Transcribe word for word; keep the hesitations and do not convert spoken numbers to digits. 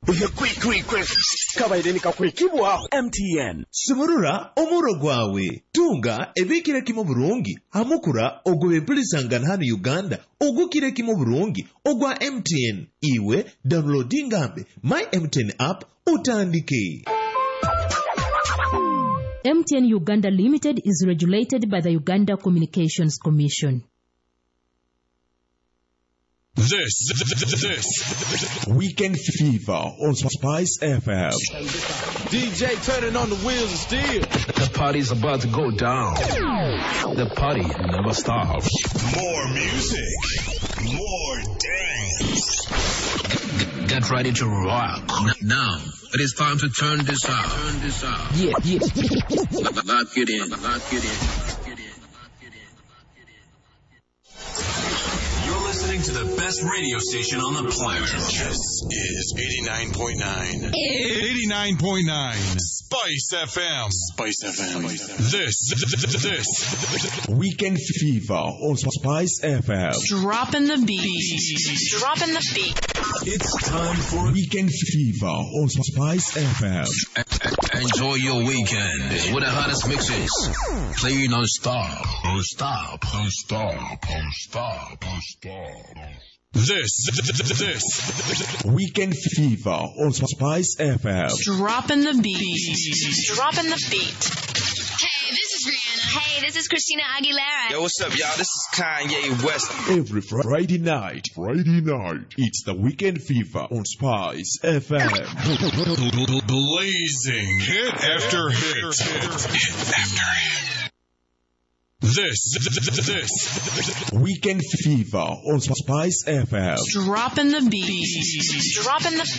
M T N Sumurura omuro gwawe tunga ebikire kimo burungi amukura ogwebempulisanga hano Uganda ogukire kimo burungi ogwa M T N iwe downloadingambe my M T N app utandike. M T N Uganda Limited is regulated by the Uganda Communications Commission. This, this, this, Weekend Fever on Spice F M. D J turning on the wheels of steel. The party's about to go down. The party never stops. More music, more dance. Get ready to rock. Now, it is time to turn this up. Turn this up. Yeah, yeah. Lock it in. Lock it in. Listening to the best radio station on the planet. This is eighty-nine point nine. eighty-nine point nine. Spice F M. Spice F M. This, this, this. Weekend Fever on Spice F M. Dropping the beat. Dropping the beat. It's time for Weekend Fever on Spice F M. Enjoy your weekend with the hottest mixes. Play non-stop. Non-stop. Non-stop. Non-stop. Non-stop. This, this, this. Weekend Fever on Spice F M. Dropping the beat. Dropping the beat. Hey, this is Rihanna. Hey, this is Christina Aguilera. Yo, what's up, y'all? This is Kanye West. Every Friday night, Friday night, it's the Weekend Fever on Spice F M. Blazing hit after hit. Hit after hit. This, this. Weekend Fever on Spice F M. Dropping the beat. Dropping the